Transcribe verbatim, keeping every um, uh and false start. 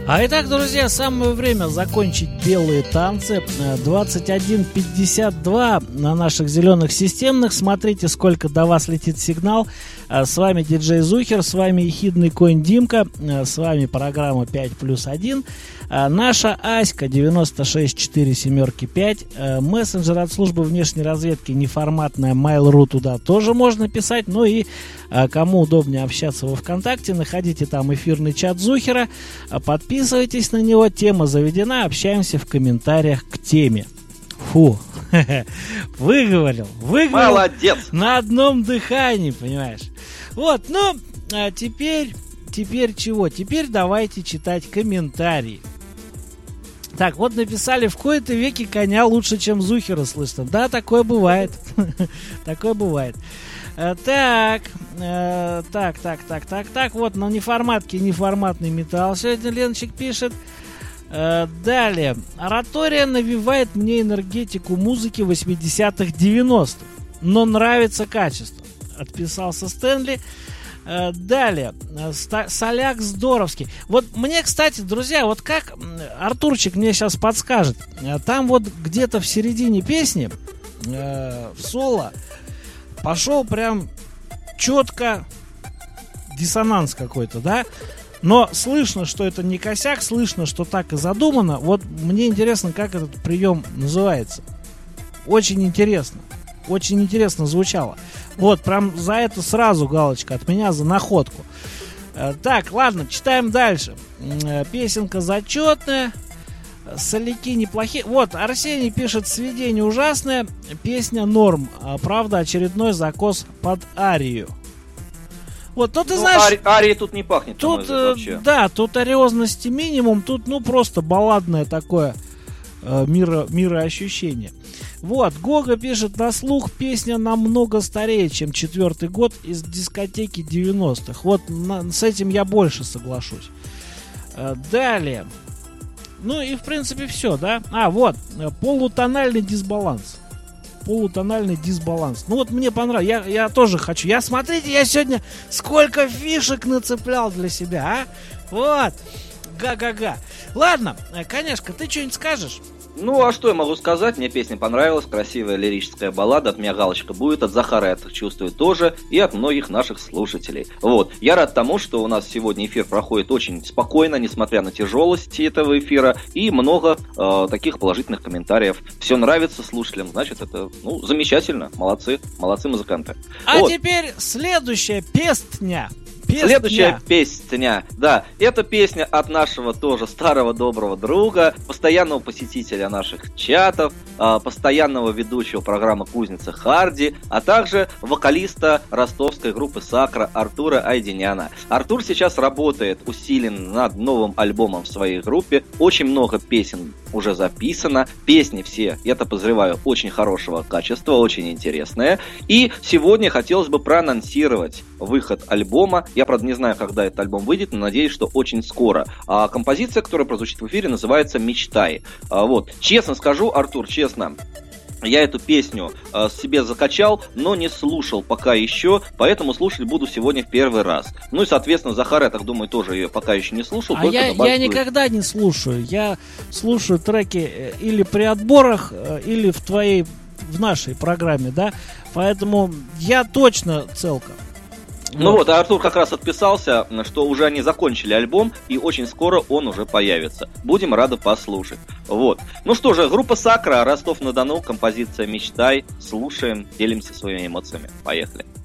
А итак, друзья, самое время закончить белые танцы. двадцать один пятьдесят два на наших зеленых системных. Смотрите, сколько до вас летит сигнал. С вами диджей Зухер, с вами ехидный конь Димка, с вами программа пять плюс один. Наша Аська девяносто шесть четыре семерки пять. Мессенджер от службы внешней разведки неформатная Mail.ru, туда тоже можно писать. Ну и кому удобнее общаться во ВКонтакте, находите там эфирный чат Зухера, подписывайтесь на него, тема заведена, общаемся в комментариях к теме. Фу, выговорил, выговорил. Молодец. На одном дыхании, понимаешь. Вот, ну, а теперь, теперь чего? Теперь давайте читать комментарии. Так, вот написали: в кои-то веки коня лучше, чем Зухера слышно. Да, такое бывает. Такое бывает. Так, так, так, так, так, так. Вот на неформатке неформатный металл сегодня Ленчик пишет. Далее. Оратория навевает мне энергетику музыки восьмидесятых девяностых, но нравится качество. Отписался Стэнли. Далее. Соляк здоровский. Вот мне, кстати, друзья, вот как Артурчик мне сейчас подскажет, там вот где-то в середине песни в соло пошел прям четко диссонанс какой-то, да? Но слышно, что это не косяк, слышно, что так и задумано. Вот мне интересно, как этот прием называется. Очень интересно. Очень интересно звучало. Вот, прям за это сразу галочка от меня, за находку. Так, ладно, читаем дальше. Песенка зачетная. Соляки неплохие. Вот, Арсений пишет: сведение ужасное, песня норм. Правда, очередной закос под арию. Вот, ну ты ну, знаешь... Ари, арии тут не пахнет. Тут, э, да, тут ариозности минимум. Тут, ну, просто балладное такое э, миро, мироощущение. Вот, Гога пишет: на слух песня намного старее, чем четвертый год из дискотеки девяностых. Вот, на, с этим я больше соглашусь. Э, далее. Ну и, в принципе, все, да? А, вот, полутональный дисбаланс. Полутональный дисбаланс. Ну вот мне понравилось. Я, я тоже хочу. Я, смотрите, я сегодня сколько фишек нацеплял для себя, а? Вот. Га-га-га. Ладно, Конешка, ты что-нибудь скажешь? Ну, а что я могу сказать? Мне песня понравилась, красивая лирическая баллада, от меня галочка будет, от Захара я это чувствую тоже, и от многих наших слушателей. Вот, я рад тому, что у нас сегодня эфир проходит очень спокойно, несмотря на тяжелость этого эфира, и много э, таких положительных комментариев. Все нравится слушателям, значит, это, ну, замечательно, молодцы, молодцы музыканты. А вот. Теперь следующая песня. Песня. Следующая песня, да, это песня от нашего тоже старого доброго друга, постоянного посетителя наших чатов, постоянного ведущего программы «Кузница Харди», а также вокалиста ростовской группы «Сакра» Артура Айденяна. Артур сейчас работает усиленно над новым альбомом в своей группе, очень много песен уже записано, песни все, я-то подозреваю, очень хорошего качества, очень интересные, и сегодня хотелось бы проанонсировать выход альбома. Я, правда, не знаю, когда этот альбом выйдет, но надеюсь, что очень скоро. А композиция, которая прозвучит в эфире, называется «Мечтай». А, вот. Честно скажу, Артур, честно, я эту песню э, себе закачал, но не слушал пока еще, поэтому слушать буду сегодня в первый раз. Ну и, соответственно, Захар, я так думаю, тоже ее пока еще не слушал. А я, я никогда не слушаю. Я слушаю треки или при отборах, или в твоей, в нашей программе, да? Поэтому я точно целка. Ну вот. вот, а Артур как раз отписался, что уже они закончили альбом, и очень скоро он уже появится. Будем рады послушать. Вот. Ну что же, группа «Сакра», Ростов-на-Дону, композиция «Мечтай». Слушаем, делимся своими эмоциями. Поехали.